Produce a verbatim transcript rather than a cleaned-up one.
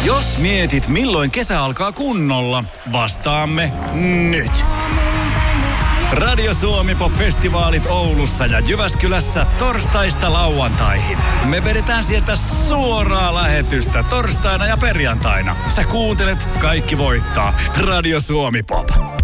Jos mietit, milloin kesä alkaa kunnolla, vastaamme nyt. Radio Suomi Pop-festivaalit Oulussa ja Jyväskylässä torstaista lauantaihin. Me vedetään sieltä suoraa lähetystä torstaina ja perjantaina. Sä kuuntelet, kaikki voittaa. Radio Suomi Pop.